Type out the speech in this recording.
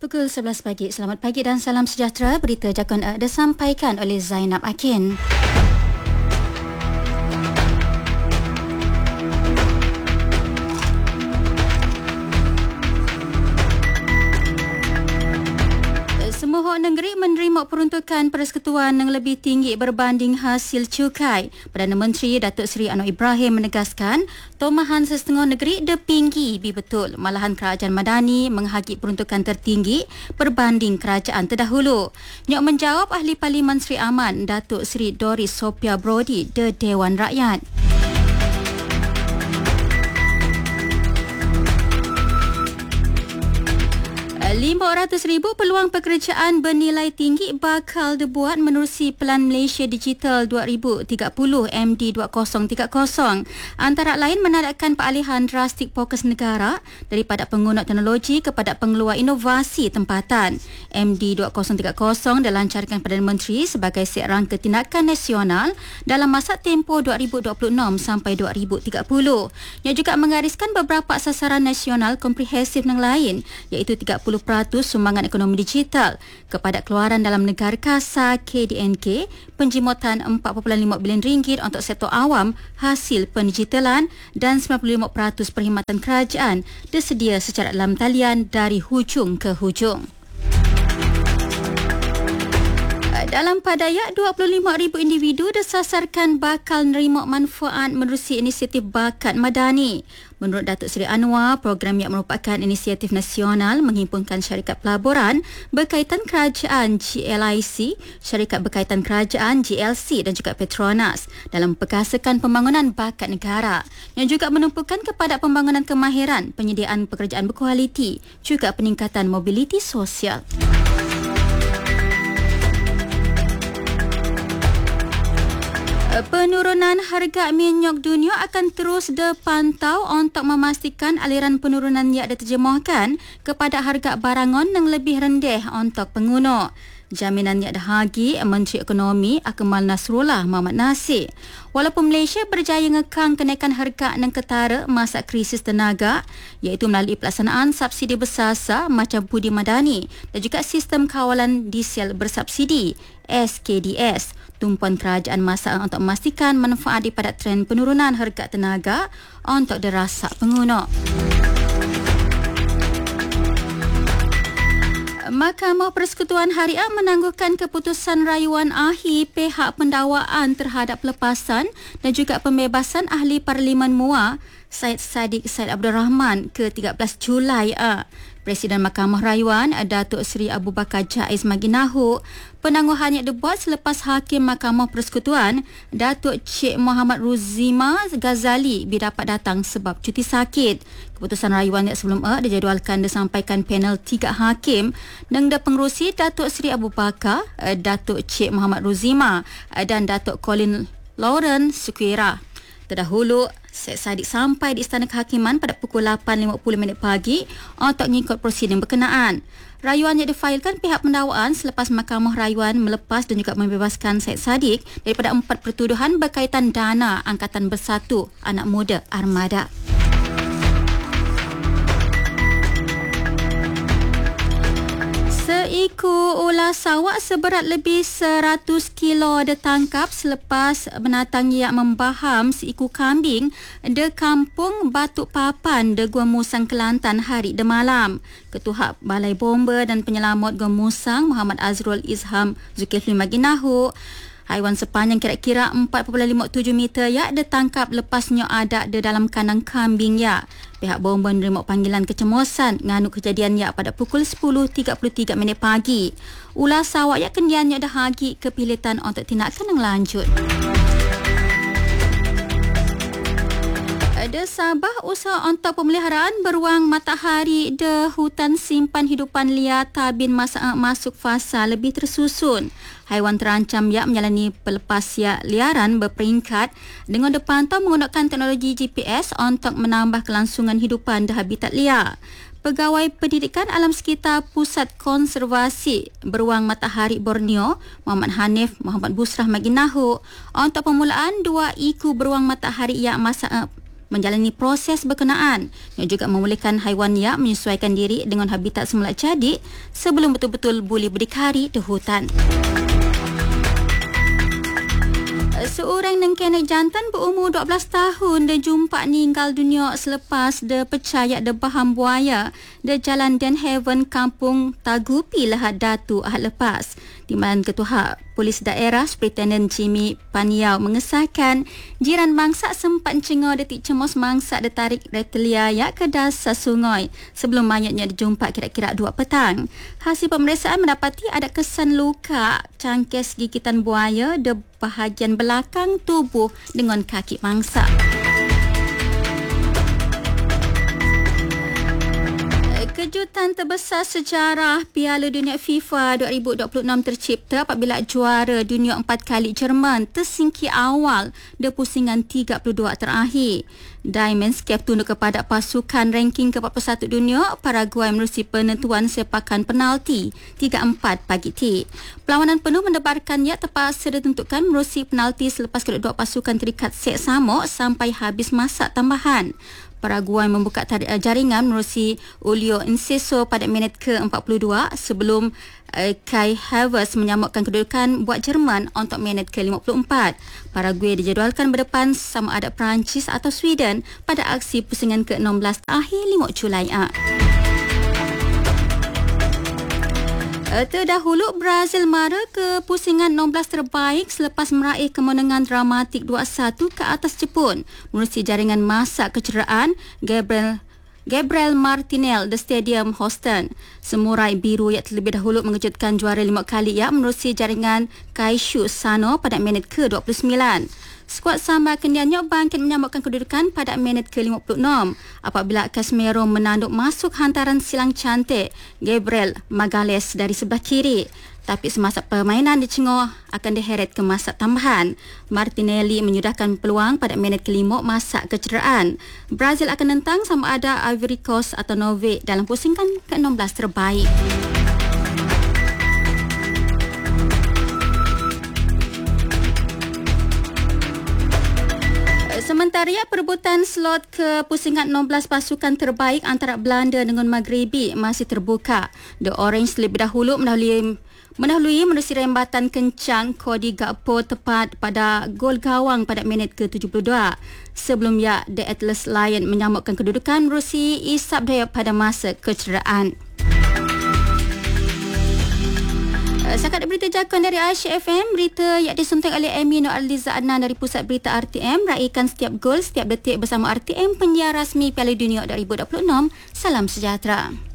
Pukul 11 pagi. Selamat pagi dan salam sejahtera. Berita Jakun disampaikan oleh Zainab Akin. Semohon negeri menerima peruntukan persekutuan yang lebih tinggi berbanding hasil cukai. Perdana Menteri Datuk Seri Anwar Ibrahim menegaskan tomahan setengah negeri depinggi betul. Malahan kerajaan Madani menghagi peruntukan tertinggi berbanding kerajaan terdahulu. Nyok menjawab Ahli Parlimen Seri Aman Datuk Seri Doris Sophia Brody de Dewan Rakyat. 500,000 peluang pekerjaan bernilai tinggi bakal dibuat menerusi Pelan Malaysia Digital 2030 MD 2030. Antara lain menadakkan peralihan drastik fokus negara daripada pengguna teknologi kepada pengeluar inovasi tempatan. MD 2030 dilancarkan Perdana Menteri sebagai serangka tindakan nasional dalam masa tempoh 2026 sampai 2030. Ia juga menggariskan beberapa sasaran nasional komprehensif yang lain iaitu 30% sumbangan ekonomi digital kepada keluaran dalam negara kasar KDNK, penjimutan RM4.5 bilion untuk sektor awam hasil pendigitalan dan 95% perkhidmatan kerajaan disedia secara dalam talian dari hujung ke hujung. Dalam padaya, 25,000 individu disasarkan bakal menerima manfaat menerusi inisiatif Bakat Madani. Menurut Datuk Seri Anwar, program yang merupakan inisiatif nasional menghimpunkan syarikat pelaburan berkaitan kerajaan GLIC, syarikat berkaitan kerajaan GLC dan juga Petronas dalam perkasakan pembangunan bakat negara yang juga menumpukan kepada pembangunan kemahiran, penyediaan pekerjaan berkualiti, juga peningkatan mobiliti sosial. Penurunan harga minyak dunia akan terus dipantau untuk memastikan aliran penurunan yang diterjemahkan kepada harga barangan yang lebih rendah untuk pengguna. Jaminan yang dihagi Menteri Ekonomi Akmal Nasrullah Muhammad Nasir. Walaupun Malaysia berjaya ngekang kenaikan harga yang ketara masa krisis tenaga iaitu melalui pelaksanaan subsidi bersasar macam Budi Madani dan juga sistem kawalan diesel bersubsidi SKDS. Tumpuan kerajaan masa untuk memastikan manfaat daripada trend penurunan harga tenaga untuk dirasak pengguna. Mahkamah Persekutuan Harian menangguhkan keputusan rayuan akhir pihak pendakwaan terhadap pelepasan dan juga pembebasan Ahli Parlimen MUA Syed Saddiq Syed Abdul Rahman ke 13 Julai. Presiden Mahkamah Rayuan Datuk Seri Abu Bakar Jaiz Maginahu penangguhan yang dibuat selepas Hakim Mahkamah Persekutuan Datuk Cik Muhammad Ruzima Ghazali dapat datang sebab cuti sakit. Keputusan rayuan yang sebelum dijadualkan disampaikan panel 3 hakim dan dipengerusi Datuk Seri Abu Bakar, Datuk Cik Muhammad Ruzima dan Datuk Colin Lauren Sukwira. Terdahulu, Syed Saddiq sampai di Istana Kehakiman pada pukul 8.50 pagi untuk mengikut prosedur berkenaan. Rayuan yang difailkan pihak pendakwaan selepas Mahkamah Rayuan melepas dan juga membebaskan Syed Saddiq daripada 4 pertuduhan berkaitan dana Angkatan Bersatu Anak Muda Armada. Seekor ular sawak seberat lebih 100 kilo ditangkap selepas binatang yang membaham seekor kambing di kampung Batuk Papan di Gua Musang, Kelantan hari malam. Ketua Balai Bomba dan Penyelamat Gua Musang Muhammad Azrul Izham Zulkifli Maginahu, haiwan sepanjang kira-kira 4.57 meter ditangkap lepasnya ada di dalam kandang kambing Pihak bomba menerima panggilan kecemosan nganu kejadian pada pukul 10.33 pagi. Ular sawak kendiannya dihagi ke pilitan untuk tindakan yang lanjut. Ada Sabah usaha untuk pemeliharaan beruang matahari di hutan simpan hidupan liar Tabin masuk fasa lebih tersusun. Haiwan terancam menjalani pelepas liaran berperingkat dengan dipantau menggunakan teknologi GPS untuk menambah kelangsungan hidupan di habitat liar. Pegawai Pendidikan Alam Sekitar Pusat Konservasi Beruang Matahari Borneo, Muhammad Hanif Muhammad Busrah Maginahu, untuk permulaan 2 ekor beruang matahari yang menjalani proses berkenaan yang juga membolehkan haiwan yak menyesuaikan diri dengan habitat semula jadi sebelum betul-betul boleh berdikari di hutan. Seorang nengkenek jantan berumur 12 tahun dijumpa meninggal dunia selepas dia percaya dia baham buaya di Jalan Den Haven, Kampung Tagupi, Lahad Datu Ahad lepas. Di mana Ketua Polis Daerah Superintendent Jimmy Paniau mengesahkan jiran mangsa sempat cengar detik cemas mangsa ditarik retelia yak ke dasar sungai sebelum mayatnya dijumpa kira-kira 2 petang. Hasil pemeriksaan mendapati ada kesan luka cangkes gigitan buaya di bahagian belakang tubuh dengan kaki mangsa. Kejutan terbesar sejarah Piala Dunia FIFA 2026 tercipta apabila juara dunia 4 kali Jerman tersingkir awal di pusingan 32 terakhir. Diamondscape tunduk kepada pasukan ranking ke-41 dunia Paraguay menerusi penentuan sepakan penalti 3-4 pagi ti. Perlawanan penuh mendebarkannya terpaksa ditentukan menerusi penalti selepas kedua pasukan terikat set sama sampai habis masa tambahan. Paraguay membuka jaringan menerusi Julio Enciso pada minit ke-42 sebelum Kai Havertz menyamakan kedudukan buat Jerman untuk minit ke-54. Paraguay dijadualkan berdepan sama ada Perancis atau Sweden pada aksi pusingan ke-16 akhir 5 Julai. Terdahulu, Brazil mara ke pusingan 16 terbaik selepas meraih kemenangan dramatik 2-1 ke atas Jepun menerusi jaringan masak kecederaan Gabriel Martinelli di Stadium Houston. Samurai biru yang terlebih dahulu mengejutkan juara 5 kali menerusi jaringan Kaishu Sano pada minit ke-29. Skuad Samba Kendiannya bangkit menyambutkan kedudukan pada minit ke-56 apabila Casemiro menanduk masuk hantaran silang cantik Gabriel Magalhaes dari sebelah kiri. Tapi semasa permainan dicengor akan diheret ke masa tambahan. Martinelli menyudahkan peluang pada minit ke-5 masa kecederaan. Brazil akan nentang sama ada Ivory Coast atau Norway dalam pusingan ke-16 terbaik. Sementara perebutan slot ke pusingan 16 pasukan terbaik antara Belanda dengan Maghribi masih terbuka. The Orange lebih dahulu mendahului menerusi rembatan kencang Cody Gakpo tepat pada gol gawang pada minit ke-72. Sebelumnya, The Atlas Lion menyambutkan kedudukan menerusi Isap Daya pada masa kecederaan. Setakat berita jakun dari Aisyah FM, berita yang disunting oleh Amy Nur Aliza Adnan dari Pusat Berita RTM, raikan setiap gol, setiap detik bersama RTM, penyiar rasmi Piala Dunia 2026. Salam sejahtera.